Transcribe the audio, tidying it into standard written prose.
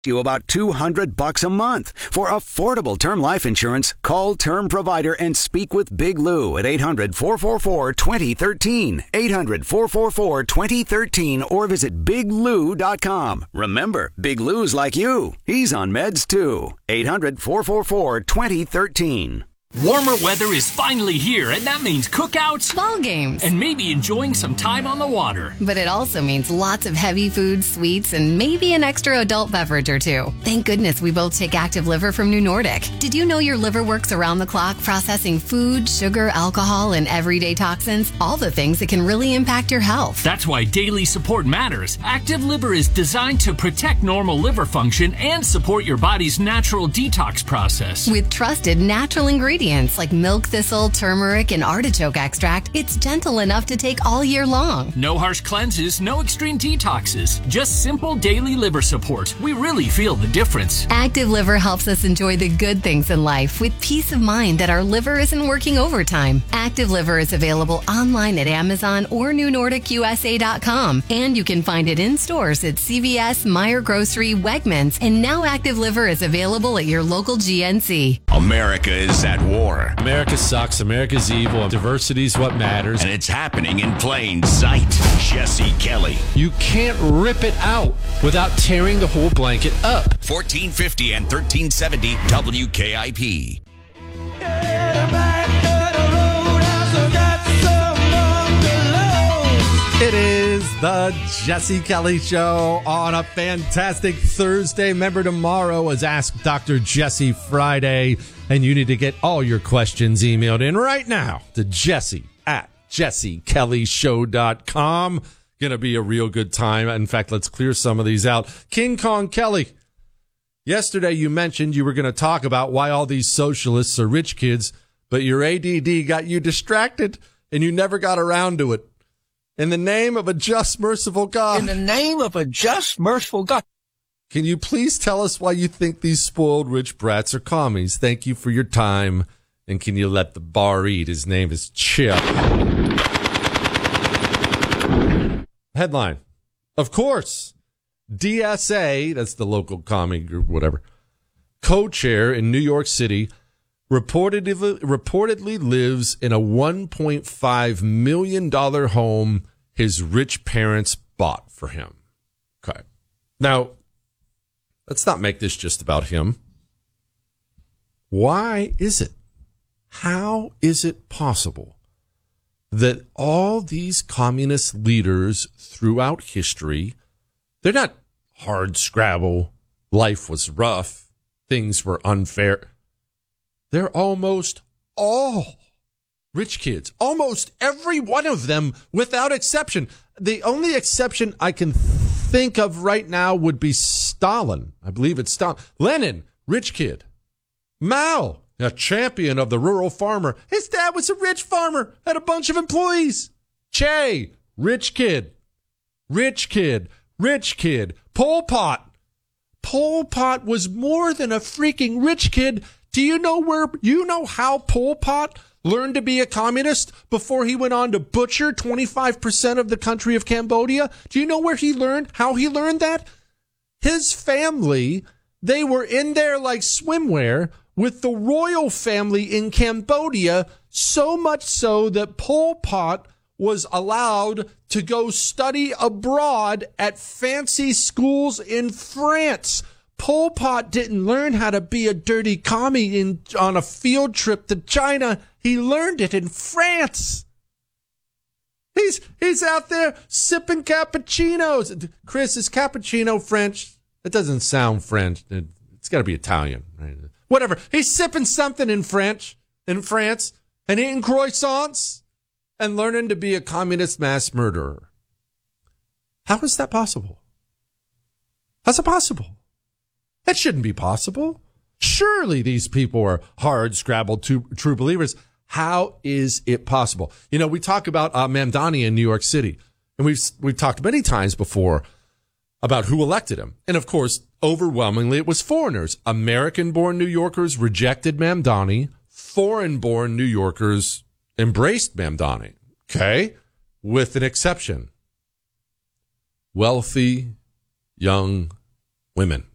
You about $200 a month. For affordable term life insurance, call Term Provider and speak with Big Lou at 800-444-2013. 800-444-2013 or visit biglou.com. Remember, Big Lou's like you. He's on meds too. 800-444-2013. Warmer weather is finally here, and that means cookouts, ball games, and maybe enjoying some time on the water. But it also means lots of heavy foods, sweets, and maybe an extra adult beverage or two. Thank goodness we both take Active Liver from New Nordic. Did you know your liver works around the clock processing food, sugar, alcohol, and everyday toxins? All the things that can really impact your health. That's why daily support matters. Active Liver is designed to protect normal liver function and support your body's natural detox process. With trusted natural ingredients like milk thistle, turmeric, and artichoke extract, it's gentle enough to take all year long. No harsh cleanses, no extreme detoxes. Just simple daily liver support. We really feel the difference. Active Liver helps us enjoy the good things in life with peace of mind that our liver isn't working overtime. Active Liver is available online at Amazon or NewNordicUSA.com. And you can find it in stores at CVS, Meijer Grocery, Wegmans, and now Active Liver is available at your local GNC. America is at war. America sucks. America's evil. Diversity's what matters. And it's happening in plain sight. Jesse Kelly. You can't rip it out without tearing the whole blanket up. 1450 and 1370 WKIP. It is the Jesse Kelly Show on a fantastic Thursday. Remember, tomorrow is Ask Dr. Jesse Friday, and you need to get all your questions emailed in right now to Jesse at jessekellyshow.com. Going to be a real good time. In fact, let's clear some of these out. King Kong Kelly, yesterday you mentioned you were going to talk about why all these socialists are rich kids, but your ADD got you distracted, and you never got around to it. In the name of a just, merciful God. In the name of a just, merciful God. Can you please tell us why you think these spoiled rich brats are commies? Thank you for your time. And can you let the bar eat? His name is Chip. Headline. Of course, DSA, that's the local commie group, whatever, co-chair in New York City, reportedly lives in a $1.5 million home his rich parents bought for him. Okay. Now, let's not make this just about him. Why is it? How is it possible that all these communist leaders throughout history, they're not hard scrabble, life was rough, things were unfair. They're almost all rich kids. Almost every one of them, without exception. The only exception I can think of right now would be Stalin. I believe it's Stalin. Lenin, rich kid. Mao, a champion of the rural farmer. His dad was a rich farmer, had a bunch of employees. Che, rich kid. Rich kid. Rich kid. Pol Pot. Pol Pot was more than a freaking rich kid. Do you know how Pol Pot learned to be a communist before he went on to butcher 25% of the country of Cambodia? Do you know how he learned that? His family, they were in there like swimwear with the royal family in Cambodia, so much so that Pol Pot was allowed to go study abroad at fancy schools in France. Pol Pot didn't learn how to be a dirty commie on a field trip to China. He learned it in France. He's out there sipping cappuccinos. Chris, is cappuccino French? It doesn't sound French. It's got to be Italian. Right? Whatever. He's sipping something in France, and eating croissants and learning to be a communist mass murderer. How is that possible? How's it possible? That shouldn't be possible. Surely these people are hard scrabbled true believers. How is it possible? You know, we talk about Mamdani in New York City, and we've talked many times before about who elected him. And of course, overwhelmingly it was foreigners. American-born New Yorkers rejected Mamdani. Foreign-born New Yorkers embraced Mamdani. Okay? With an exception. Wealthy, young women.